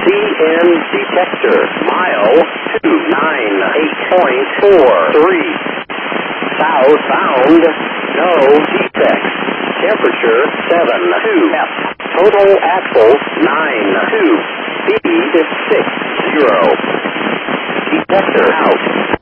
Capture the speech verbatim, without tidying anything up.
C N detector. Mile two nine eight point four three. Southbound, no defects. Temperature seven two. F. Total axle nine two. Speed six zero. Detector out.